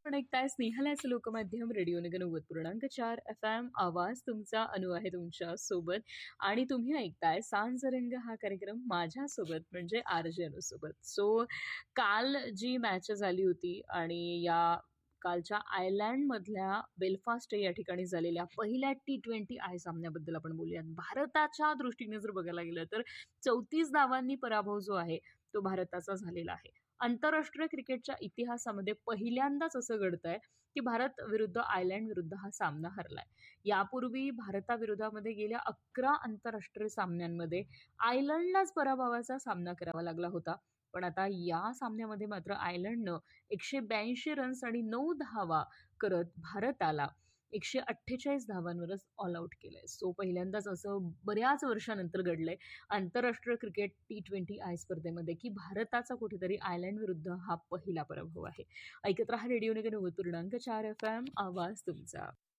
आपण ऐकताय स्नेहलाचं लोकमाध्यम रेडिओ नगर 90.4 FM. आवाज तुमचा, अनु आहे तुमच्या सोबत आणि तुम्ही ऐकताय सांजरंग हा कार्यक्रम माझ्यासोबत म्हणजे आरजे अनु सोबत. सो काल जी मॅच झाली होती आणि या कालच्या आयर्लंडमधल्या बेलफास्ट या ठिकाणी झालेल्या पहिल्या T20 सामन्याबद्दल आपण बोलूयात. भारताच्या दृष्टीने जर बघायला गेलं तर 34 धावांनी पराभव जो आहे तो भारताचा झालेला आहे. आंतरराष्ट्रीय क्रिकेटच्या इतिहासामध्ये पहिल्यांदाच असं घडतंय की भारत विरुद्ध आयर्लंड विरुद्ध हा सामना हरलाय. यापूर्वी भारताविरोधामध्ये गेल्या 11 आंतरराष्ट्रीय सामन्यांमध्ये आयर्लंडलाच पराभवाचा सामना करावा लागला होता. पण आता या सामन्यामध्ये मात्र आयर्लंडनं 182 रन्स आणि 9 धावा करत भारताला 148 धावांवरच ऑल आउट केलंय. सो पहिल्यांदाच असं बऱ्याच वर्षानंतर घडलंय आंतरराष्ट्रीय क्रिकेट T20 स्पर्धेमध्ये की भारताचा कुठेतरी आयर्लंड विरुद्ध हा पहिला पराभव आहे. ऐकत रहा रेडिओ नगर 90.4 FM. आवाज तुमचा.